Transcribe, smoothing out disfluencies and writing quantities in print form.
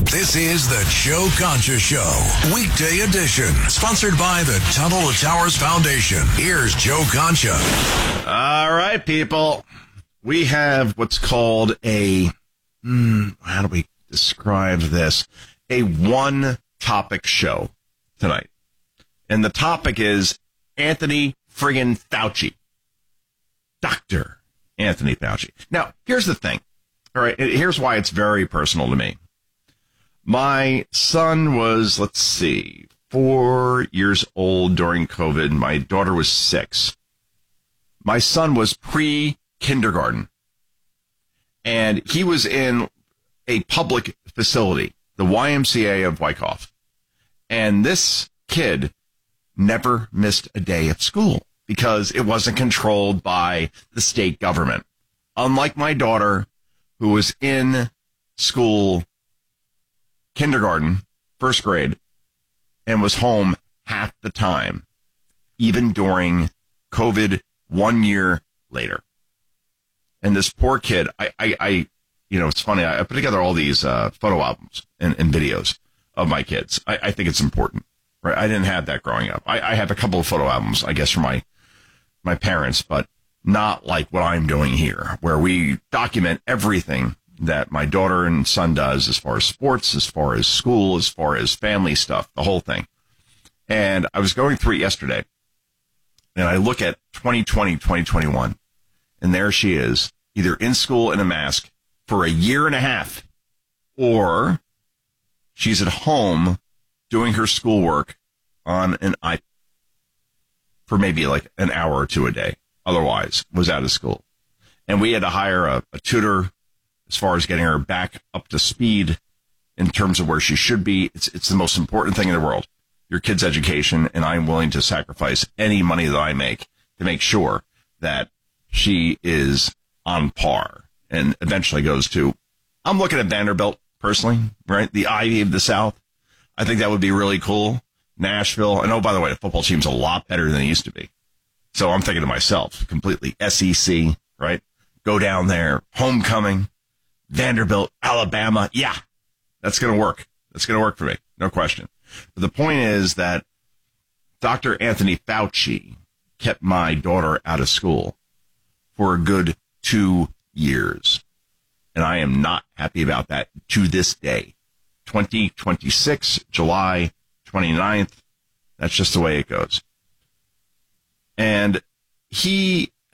This is the Joe Concha Show, weekday edition, sponsored by the Tunnel to Towers Foundation. Here's Joe Concha. All right, people. We have what's called how do we describe this? A one-topic show tonight. And the topic is Anthony friggin' Fauci. Dr. Anthony Fauci. Now, here's the thing. All right, here's why it's very personal to me. My son was, 4 years old during COVID. My daughter was 6. My son was pre-kindergarten. And he was in a public facility, the YMCA of Wyckoff. And this kid never missed a day of school because it wasn't controlled by the state government. Unlike my daughter, who was in school, kindergarten, first grade, and was home half the time, even during COVID 1 year later. And this poor kid, it's funny. I put together all these photo albums and videos of my kids. I think it's important, right? I didn't have that growing up. I have a couple of photo albums, I guess, from my parents, but not like what I'm doing here, where we document everything that my daughter and son does as far as sports, as far as school, as far as family stuff, the whole thing. And I was going through it yesterday, and I look at 2020, 2021, and there she is, either in school in a mask for a year and a half, or she's at home doing her schoolwork on an iPad for maybe like an hour or two a day. Otherwise, was out of school. And we had to hire a tutor as far as getting her back up to speed in terms of where she should be. It's the most important thing in the world, your kid's education, and I'm willing to sacrifice any money that I make to make sure that she is on par and eventually goes to, I'm looking at Vanderbilt personally, right? The Ivy of the South. I think that would be really cool. Nashville. And oh, by the way, the football team's a lot better than it used to be. So I'm thinking to myself, completely SEC, right? Go down there, homecoming, Vanderbilt, Alabama. Yeah, that's going to work. That's going to work for me. No question. But the point is that Dr. Anthony Fauci kept my daughter out of school for a good 2 years. And I am not happy about that to this day. 2026, July 29th. That's just the way it goes. And he